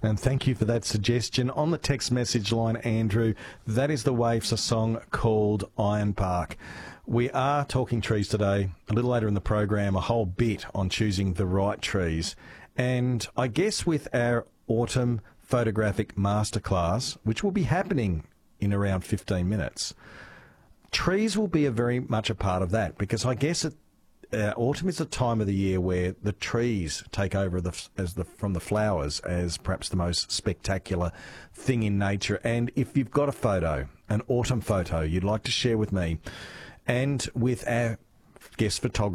And thank you for that suggestion. On the text message line, Andrew, that is the Waves, a song called Iron Park. We are talking trees today. A little later in the program, a whole bit on choosing the right trees. And I guess with our autumn photographic masterclass, which will be happening in around 15 minutes, trees will be very much a part of that, because I guess autumn is the time of the year where the trees take over from the flowers as perhaps the most spectacular thing in nature. And if you've got a photo, an autumn photo you'd like to share with me and with our guest photographer,